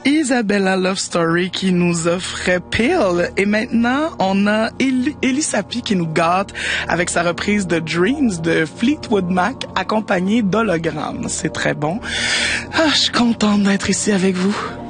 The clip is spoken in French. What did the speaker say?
Isabella Love Story qui nous offrait Pill. Et maintenant, on a Elie Sapi qui nous gâte avec sa reprise de Dreams de Fleetwood Mac accompagnée d'Hologramme. C'est très bon. Ah, je suis contente d'être ici avec vous.